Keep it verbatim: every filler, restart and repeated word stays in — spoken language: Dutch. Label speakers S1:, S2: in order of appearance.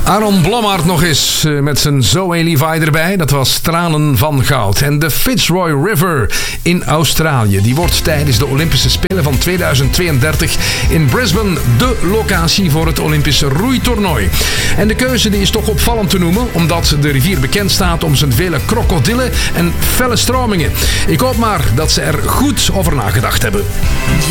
S1: Aaron Blommaert nog eens met zijn Zoe Levi erbij. Dat was Tranen van Goud. En de Fitzroy River in Australië. Die wordt tijdens de Olympische Spelen van tweeduizend tweeëndertig in Brisbane de locatie voor het Olympische roeitoernooi. En de keuze die is toch opvallend te noemen, omdat de rivier bekend staat om zijn vele krokodillen en felle stromingen. Ik hoop maar dat ze er goed over nagedacht hebben.